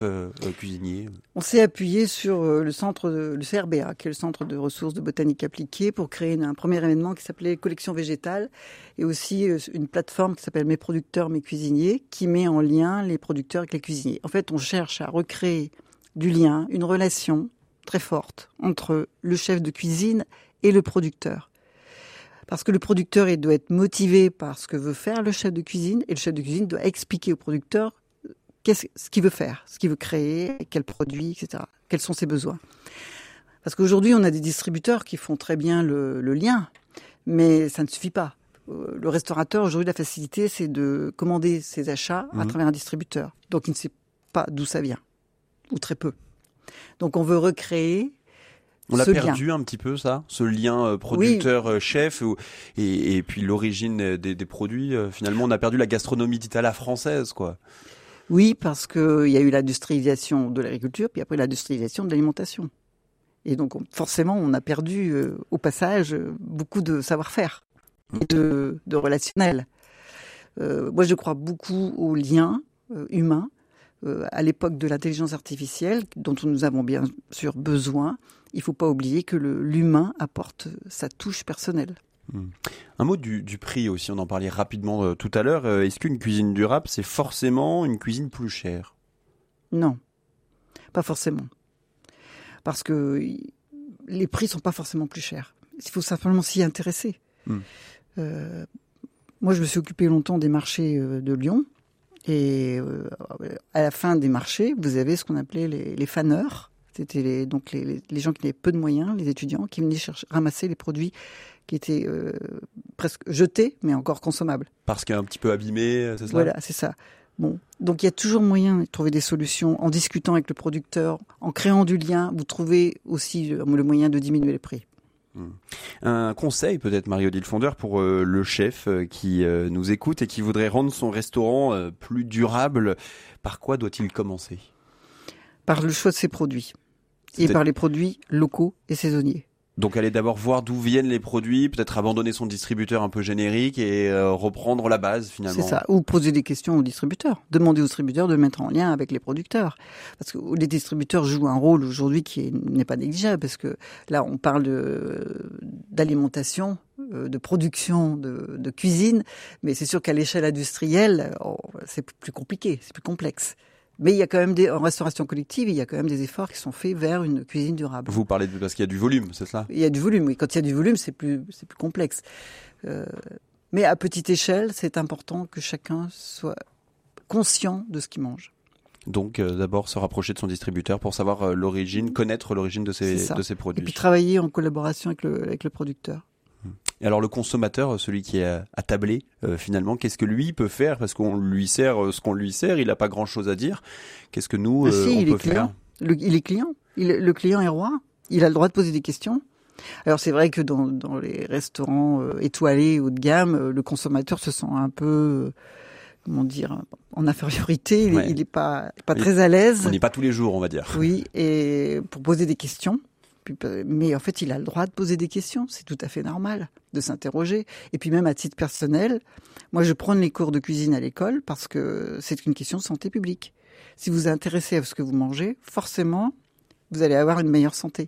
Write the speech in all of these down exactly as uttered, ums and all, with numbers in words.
euh, euh, cuisinier? On s'est appuyé sur euh, le centre, de, le C R B A, qui est le Centre de ressources de botanique appliquée, pour créer une, un premier événement qui s'appelait Collection végétale, et aussi euh, une plateforme qui s'appelle Mes producteurs, mes cuisiniers, qui met en lien les producteurs avec les cuisiniers. En fait, on cherche à recréer du lien, une relation très forte entre le chef de cuisine et le producteur. Parce que le producteur, il doit être motivé par ce que veut faire le chef de cuisine, et le chef de cuisine doit expliquer au producteur qu'est-ce ce qu'il veut faire, ce qu'il veut créer, quels produits, et cetera. Quels sont ses besoins. Parce qu'aujourd'hui, on a des distributeurs qui font très bien le, le lien, mais ça ne suffit pas. Le restaurateur, aujourd'hui, la facilité, c'est de commander ses achats à mmh. travers un distributeur. Donc, il ne sait pas d'où ça vient, ou très peu. Donc, on veut recréer On l'a ce perdu lien. un petit peu, ça, ce lien producteur-chef, oui. et, et puis l'origine des, des produits. Finalement, on a perdu la gastronomie dite à la française, quoi. Oui, parce qu'il y a eu l'industrialisation de l'agriculture, puis après l'industrialisation de l'alimentation. Et donc, on, forcément, on a perdu euh, au passage beaucoup de savoir-faire et de, de relationnel. Euh, moi, je crois beaucoup aux liens euh, humains. Euh, à l'époque de l'intelligence artificielle, dont nous avons bien sûr besoin, il ne faut pas oublier que le, l'humain apporte sa touche personnelle. Mmh. Un mot du, du prix aussi, on en parlait rapidement euh, tout à l'heure. Euh, est-ce qu'une cuisine durable, c'est forcément une cuisine plus chère ? Non, pas forcément. Parce que les prix ne sont pas forcément plus chers. Il faut simplement s'y intéresser. Mmh. Euh, moi, je me suis occupé longtemps des marchés euh, de Lyon. Et euh, à la fin des marchés, vous avez ce qu'on appelait les, les faneurs. C'était les, donc les, les, les gens qui avaient peu de moyens, les étudiants, qui venaient chercher, ramasser les produits qui étaient euh, presque jetés, mais encore consommables. Parce qu'un petit peu abîmé, c'est ça ? Voilà, c'est ça. Bon, donc il y a toujours moyen de trouver des solutions en discutant avec le producteur, en créant du lien. Vous trouvez aussi le, le moyen de diminuer les prix. Un conseil peut-être, Marie-Odile Fondeur, pour euh, le chef euh, qui euh, nous écoute et qui voudrait rendre son restaurant euh, plus durable. Par quoi doit-il commencer ? Par le choix de ses produits. C'est et peut-être... par les produits locaux et saisonniers. Donc aller d'abord voir d'où viennent les produits, peut-être abandonner son distributeur un peu générique et euh, reprendre la base finalement. C'est ça, ou poser des questions aux distributeurs, demander aux distributeurs de mettre en lien avec les producteurs. Parce que les distributeurs jouent un rôle aujourd'hui qui est, n'est pas négligeable, parce que là on parle de, d'alimentation, de production, de, de cuisine, mais c'est sûr qu'à l'échelle industrielle, oh, c'est plus compliqué, c'est plus complexe. Mais il y a quand même des, en restauration collective, il y a quand même des efforts qui sont faits vers une cuisine durable. Vous parlez de, parce qu'il y a du volume, c'est cela ? Il y a du volume, oui. Quand il y a du volume, c'est plus, c'est plus complexe. Euh, mais à petite échelle, c'est important que chacun soit conscient de ce qu'il mange. Donc euh, d'abord se rapprocher de son distributeur pour savoir euh, l'origine, connaître l'origine de ses, de ses produits. Et puis travailler en collaboration avec le, avec le producteur. Et alors le consommateur, celui qui est à tabler, euh, finalement, qu'est-ce que lui peut faire ? Parce qu'on lui sert euh, ce qu'on lui sert, il n'a pas grand-chose à dire. Qu'est-ce que nous, euh, si, on il peut est client. faire ? le, Il est client. Il, le client est roi. Il a le droit de poser des questions. Alors c'est vrai que dans, dans les restaurants euh, étoilés, haut de gamme, euh, le consommateur se sent un peu, euh, comment dire, en infériorité. Il, ouais. il est pas, pas très à l'aise. On n'est pas tous les jours, on va dire. Oui, et pour poser des questions. Mais en fait, il a le droit de poser des questions. C'est tout à fait normal de s'interroger. Et puis même à titre personnel, moi je prône les cours de cuisine à l'école parce que c'est une question de santé publique. Si vous vous intéressez à ce que vous mangez, forcément, vous allez avoir une meilleure santé.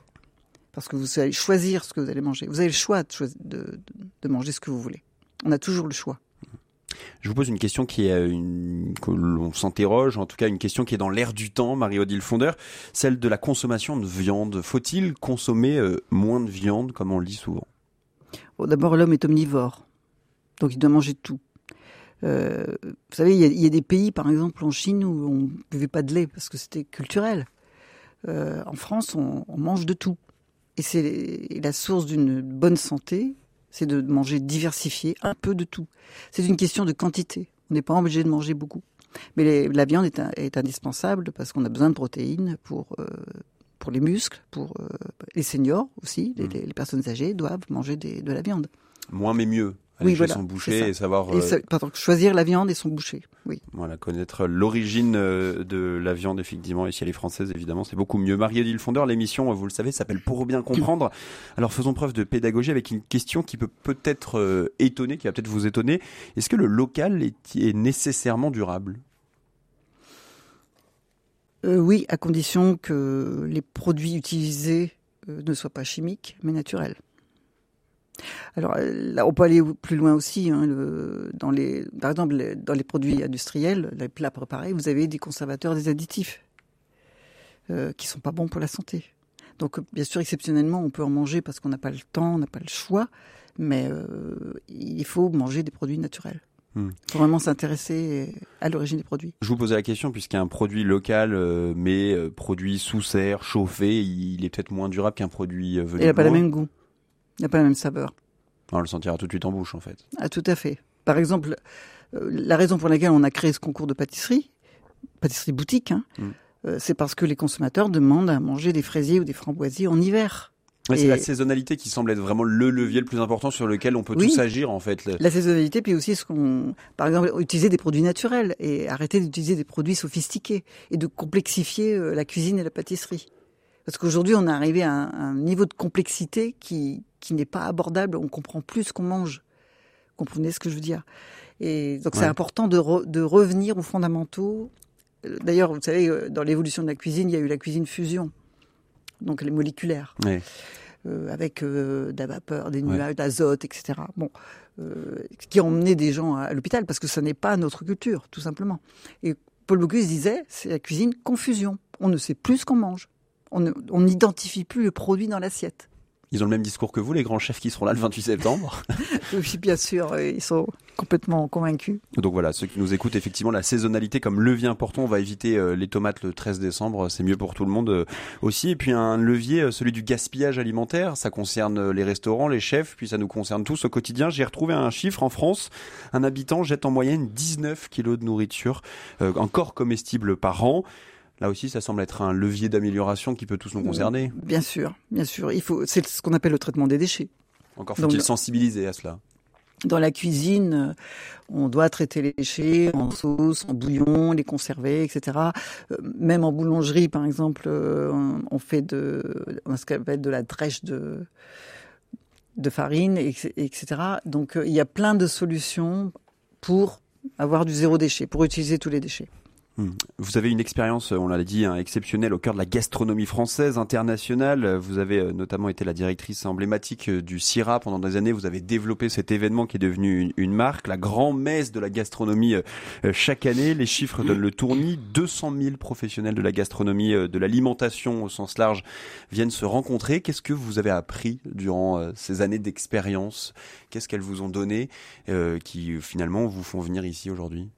Parce que vous allez choisir ce que vous allez manger. Vous avez le choix de, choisir, de, de, de manger ce que vous voulez. On a toujours le choix. Je vous pose une question qui est une, que l'on s'interroge, en tout cas une question qui est dans l'air du temps, Marie-Odile Fondeur, celle de la consommation de viande. Faut-il consommer euh, moins de viande, comme on le dit souvent ? Bon, d'abord, l'homme est omnivore, donc il doit manger de tout. Euh, vous savez, il y, a, il y a des pays, par exemple en Chine, où on ne buvait pas de lait parce que c'était culturel. Euh, en France, on, on mange de tout. Et c'est et la source d'une bonne santé, c'est de manger diversifié, un peu de tout. C'est une question de quantité. On n'est pas obligé de manger beaucoup. Mais les, la viande est, un, est indispensable parce qu'on a besoin de protéines pour, euh, pour les muscles, pour euh, les seniors aussi. Mmh. Les, les personnes âgées doivent manger des, de la viande. Moins mais mieux. Aller oui, chez voilà, son boucher et savoir... Et ça, pardon, choisir la viande et son boucher, oui. Voilà, connaître l'origine de la viande, effectivement, et si elle est française, évidemment, c'est beaucoup mieux. Marie-Odile Fondeur, l'émission, vous le savez, s'appelle Pour bien comprendre. Alors faisons preuve de pédagogie avec une question qui peut peut-être euh, étonner, qui va peut-être vous étonner. Est-ce que le local est, est nécessairement durable ? euh, Oui, à condition que les produits utilisés euh, ne soient pas chimiques, mais naturels. Alors là, on peut aller plus loin aussi. Hein, le, dans les, par exemple, les, dans les produits industriels, les plats préparés, vous avez des conservateurs, des additifs euh, qui sont pas bons pour la santé. Donc, bien sûr, exceptionnellement, on peut en manger parce qu'on n'a pas le temps, on n'a pas le choix, mais euh, il faut manger des produits naturels. Il hmm. faut vraiment s'intéresser à l'origine des produits. Je vous posais la question, puisqu'un produit local, euh, mais euh, produit sous serre, chauffé, il est peut-être moins durable qu'un produit euh, venu. Il n'a pas le même goût. Il n'a pas la même saveur. On le sentira tout de suite en bouche, en fait. Ah, tout à fait. Par exemple, euh, la raison pour laquelle on a créé ce concours de pâtisserie, pâtisserie boutique, hein, mm. euh, c'est parce que les consommateurs demandent à manger des fraisiers ou des framboisiers en hiver. Ouais, c'est la saisonnalité qui semble être vraiment le levier le plus important sur lequel on peut oui, tous agir, en fait. La saisonnalité, puis aussi, ce qu'on, par exemple, utiliser des produits naturels et arrêter d'utiliser des produits sophistiqués et de complexifier euh, la cuisine et la pâtisserie. Parce qu'aujourd'hui, on est arrivé à un, à un niveau de complexité qui, qui n'est pas abordable. On comprend plus ce qu'on mange. Vous comprenez ce que je veux dire? Et donc, ouais. c'est important de, re, de revenir aux fondamentaux. D'ailleurs, vous savez, dans l'évolution de la cuisine, il y a eu la cuisine fusion. Donc, les moléculaires. Ouais. Euh, avec euh, de la vapeur, des nuages, ouais. d'azote, et cetera. Bon, euh, qui ont emmené des gens à, à l'hôpital parce que ça n'est pas notre culture, tout simplement. Et Paul Bocuse disait, c'est la cuisine confusion. On ne sait plus ce qu'on mange. On n'identifie plus le produit dans l'assiette. Ils ont le même discours que vous, les grands chefs qui seront là le vingt-huit septembre. Oui, bien sûr, ils sont complètement convaincus. Donc voilà, ceux qui nous écoutent, effectivement, la saisonnalité comme levier important. On va éviter euh, les tomates le treize décembre, c'est mieux pour tout le monde euh, aussi. Et puis un levier, euh, celui du gaspillage alimentaire, ça concerne les restaurants, les chefs, puis ça nous concerne tous au quotidien. J'ai retrouvé un chiffre en France, un habitant jette en moyenne dix-neuf kilos de nourriture, euh, encore comestible par an. Là aussi, ça semble être un levier d'amélioration qui peut tous nous concerner. Bien sûr, bien sûr. Il faut, c'est ce qu'on appelle le traitement des déchets. Encore faut-il Donc, sensibiliser à cela. Dans la cuisine, on doit traiter les déchets en sauce, en bouillon, les conserver, et cetera. Même en boulangerie, par exemple, on fait de, ce qu'on appelle de la drèche de, de farine, et cetera. Donc, il y a plein de solutions pour avoir du zéro déchet, pour utiliser tous les déchets. Vous avez une expérience, on l'a dit, hein, exceptionnelle au cœur de la gastronomie française, internationale. Vous avez notamment été la directrice emblématique du C I R A pendant des années. Vous avez développé cet événement qui est devenu une, une marque, la grand-messe de la gastronomie euh, chaque année. Les chiffres donnent le tournis. deux cent mille professionnels de la gastronomie, euh, de l'alimentation au sens large viennent se rencontrer. Qu'est-ce que vous avez appris durant euh, ces années d'expérience? Qu'est-ce qu'elles vous ont donné euh, qui finalement vous font venir ici aujourd'hui?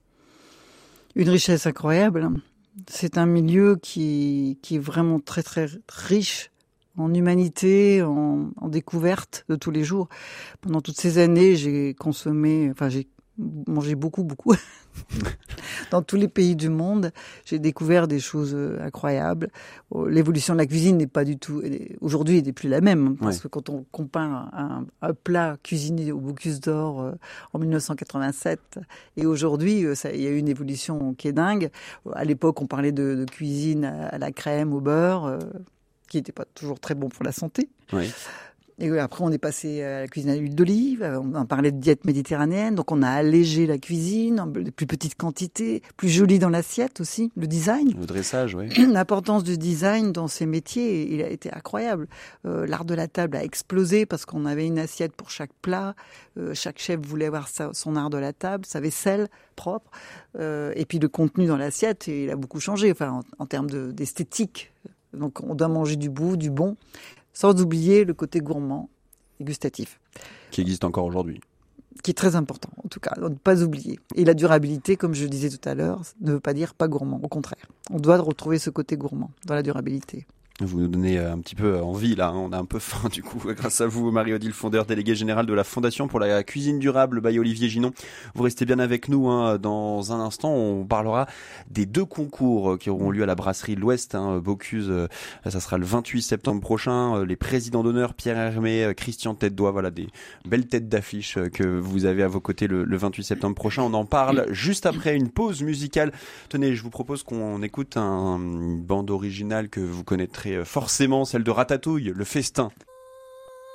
Une richesse incroyable. C'est un milieu qui, qui est vraiment très très riche en humanité, en, en découverte de tous les jours. Pendant toutes ces années, j'ai consommé, enfin j'ai mangé beaucoup beaucoup. Dans tous les pays du monde, j'ai découvert des choses incroyables. L'évolution de la cuisine n'est pas du tout, aujourd'hui, n'est plus la même. Parce ouais. que quand on compare un, un plat cuisiné au Bocuse d'Or euh, en mille neuf cent quatre-vingt-sept et aujourd'hui, ça, il y a eu une évolution qui est dingue. À l'époque, on parlait de, de cuisine à, à la crème, au beurre, euh, qui n'était pas toujours très bon pour la santé. Oui. Et après, on est passé à la cuisine à l'huile d'olive. On parlait de diète méditerranéenne. Donc, on a allégé la cuisine, en plus petites quantités, plus jolie dans l'assiette aussi. Le design. Le dressage, oui. L'importance du design dans ces métiers, il a été incroyable. Euh, l'art de la table a explosé parce qu'on avait une assiette pour chaque plat. Euh, chaque chef voulait avoir sa, son art de la table, sa vaisselle propre. Euh, et puis, le contenu dans l'assiette, il a beaucoup changé. Enfin, en, en termes de, d'esthétique. Donc, on doit manger du beau, du bon. Sans oublier le côté gourmand et gustatif. Qui existe encore aujourd'hui. Qui est très important, en tout cas, ne pas oublier. Et la durabilité, comme je le disais tout à l'heure, ne veut pas dire pas gourmand, au contraire. On doit retrouver ce côté gourmand dans la durabilité. Vous nous donnez un petit peu envie, là. On a un peu faim, du coup, grâce à vous, Marie-Odile Fondeur, déléguée générale de la Fondation pour la cuisine durable by Olivier Ginon. Vous restez bien avec nous, hein. Dans un instant, on parlera des deux concours qui auront lieu à la brasserie de l'Ouest, hein, Bocuse. Ça sera le vingt-huit septembre prochain. Les présidents d'honneur, Pierre Hermé, Christian Tête-Doigt, voilà, des belles têtes d'affiche que vous avez à vos côtés le, le vingt-huit septembre prochain. On en parle juste après une pause musicale. Tenez, je vous propose qu'on écoute un, une bande originale que vous connaîtrez forcément, celle de Ratatouille, Le Festin.